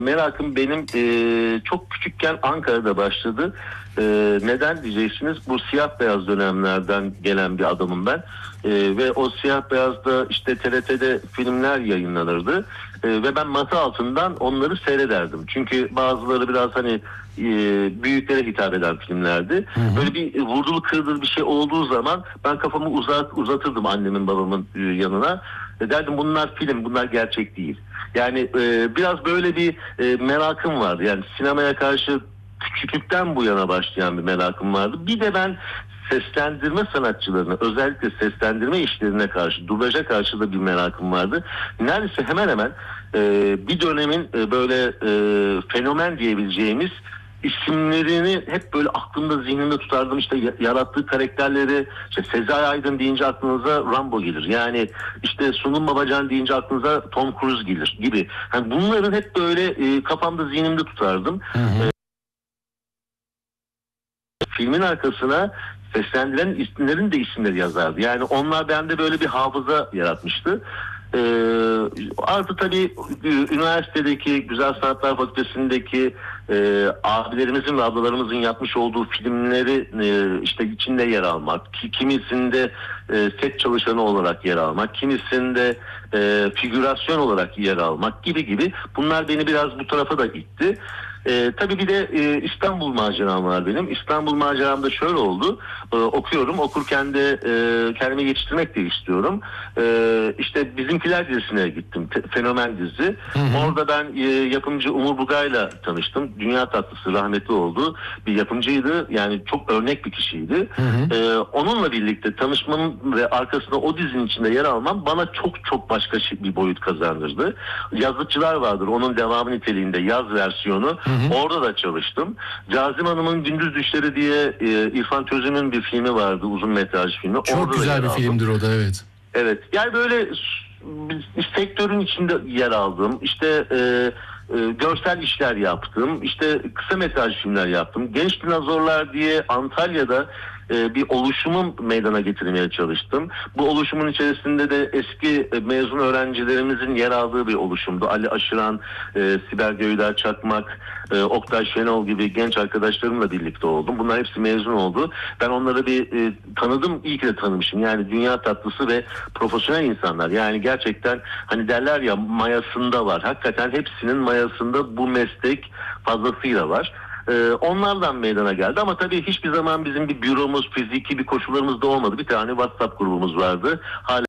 Merakım benim çok küçükken Ankara'da başladı. Neden diyeceksiniz? Bu siyah beyaz dönemlerden gelen bir adamım ben. Ve o siyah beyazda işte TRT'de filmler yayınlanırdı. Ve ben masa altından onları seyrederdim. Çünkü bazıları biraz hani büyüklere hitap eden filmlerdi. Hı hı. Böyle bir vurdulu kırdılı bir şey olduğu zaman ben kafamı uzatırdım annemin babamın yanına. Derdim bunlar film, bunlar gerçek değil. Yani biraz böyle bir merakım vardı. Yani sinemaya karşı küçüklükten bu yana başlayan bir merakım vardı. Bir de ben seslendirme sanatçılarına, özellikle seslendirme işlerine karşı, dublaja karşı da bir merakım vardı. Neredeyse hemen hemen bir dönemin böyle fenomen diyebileceğimiz isimlerini hep böyle aklımda, zihnimde tutardım. İşte yarattığı karakterleri, işte Sezai Aydın deyince aklınıza Rambo gelir. Yani işte Sungun Babacan deyince aklınıza Tom Cruise gelir gibi. Yani bunların hep böyle kafamda, zihnimde tutardım. Hı hı. Filmin arkasına seslendiren isimlerin de isimleri yazardı. Yani onlar bende böyle bir hafıza yaratmıştı. Artı tabii üniversitedeki Güzel Sanatlar Fakültesindeki abilerimizin ve ablalarımızın yapmış olduğu filmleri işte içinde yer almak, kimisinde set çalışanı olarak yer almak, kimisinde figürasyon olarak yer almak gibi bunlar beni biraz bu tarafa da itti. Tabii bir de İstanbul maceram var benim. İstanbul maceram da şöyle oldu. Okuyorum. Okurken de kendimi yetiştirmek de istiyorum. İşte Bizimkiler dizisine gittim. Fenomen dizi. Hı hı. Orada ben yapımcı Umur Bugay'la tanıştım. Dünya tatlısı, rahmetli oldu. Bir yapımcıydı. Yani çok örnek bir kişiydi. Hı hı. Onunla birlikte tanışmamın ve arkasında o dizinin içinde yer almam bana çok başka bir boyut kazandırdı. Yazlıkçılar vardır. Onun devamı niteliğinde yaz versiyonu. Hı hı. Orada da çalıştım. Cazim Hanım'ın Gündüz Düşleri diye İrfan Tözün'ün bir filmi vardı. Uzun metraj filmi. Çok Orada da güzel yer bir aldım. filmdir o da, evet. Evet. Yani böyle sektörün içinde yer aldım. İşte görsel işler yaptım. İşte kısa metraj filmler yaptım. Genç Dinozorlar diye Antalya'da bir oluşumu meydana getirmeye çalıştım. Bu oluşumun içerisinde de eski mezun öğrencilerimizin yer aldığı bir oluşumdu. Ali Aşıran, Sibel Göğüder Çakmak, Oktay Şenol gibi genç arkadaşlarımla birlikte oldum. Bunlar hepsi mezun oldu. Ben onları bir tanıdım. İyi ki de tanımışım. Yani dünya tatlısı ve profesyonel insanlar. Yani gerçekten hani derler ya, mayasında var. Hakikaten hepsinin mayasında bu meslek fazlasıyla var. Onlardan meydana geldi ama tabii hiçbir zaman bizim bir büromuz, fiziki bir koşullarımız da olmadı. Bir tane WhatsApp grubumuz vardı. Hala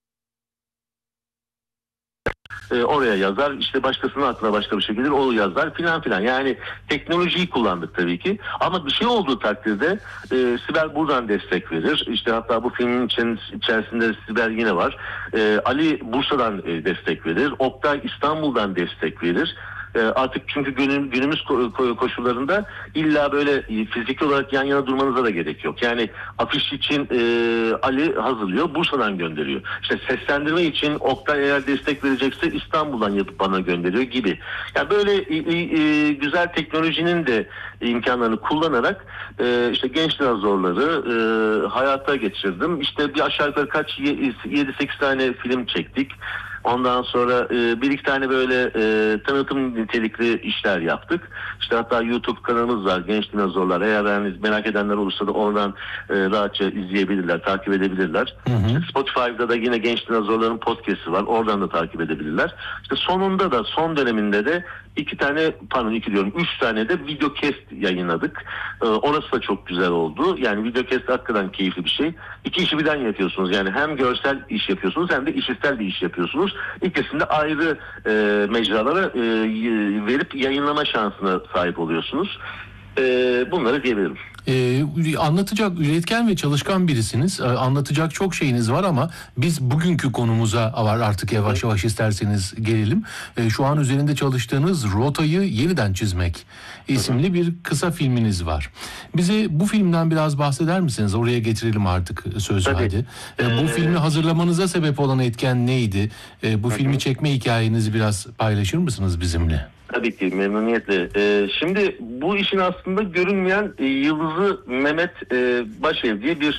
oraya yazar, işte başkasının aklına başka bir şey gelir, o yazar filan. Yani teknolojiyi kullandık tabii ki. Ama bir şey olduğu takdirde Sibel buradan destek verir. İşte hatta bu filmin içerisinde Sibel yine var. Ali Bursa'dan destek verir. Oktay İstanbul'dan destek verir. Artık çünkü günümüz koşullarında illa böyle fiziki olarak yan yana durmanıza da gerek yok. Yani afiş için Ali hazırlıyor, Bursa'dan gönderiyor. İşte seslendirme için Oktay eğer destek verecekse İstanbul'dan yapıp bana gönderiyor gibi. Yani böyle güzel teknolojinin de imkanlarını kullanarak işte genç dinozorları hayata geçirdim. İşte bir aşağı yukarı 7-8 tane film çektik. Ondan sonra bir iki tane böyle tanıtım nitelikli işler yaptık. İşte hatta YouTube kanalımız var, Genç Dinozorlar. Eğer yani merak edenler olursa da oradan rahatça izleyebilirler, takip edebilirler. Hı hı. İşte Spotify'da da yine Genç Dinozorların podcast'i var. Oradan da takip edebilirler. İşte sonunda da, son döneminde de üç tane de videocast yayınladık. Orası da çok güzel oldu. Yani videocast hakikaten keyifli bir şey. İki işi birden yapıyorsunuz. Yani hem görsel iş yapıyorsunuz hem de işitsel bir iş yapıyorsunuz. İkisini de ayrı mecralara verip yayınlama şansına sahip oluyorsunuz. Bunları diyebilirim. Anlatacak, üretken ve çalışkan birisiniz. Anlatacak çok şeyiniz var ama biz bugünkü konumuza artık yavaş yavaş isterseniz gelelim. Şu an üzerinde çalıştığınız Rotayı Yeniden Çizmek isimli bir kısa filminiz var. Bize bu filmden biraz bahseder misiniz? Oraya getirelim artık sözü, Tabii. hadi. Bu filmi hazırlamanıza sebep olan etken neydi? Bu filmi çekme hikayenizi biraz paylaşır mısınız bizimle? Tabii ki memnuniyetle. Şimdi bu işin aslında görünmeyen yıldızı Mehmet Başev diye bir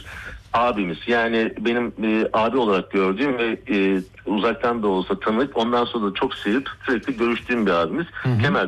abimiz. Yani benim abi olarak gördüğüm ve uzaktan da olsa tanık, ondan sonra da çok sevip sürekli görüştüğüm bir abimiz. Kemal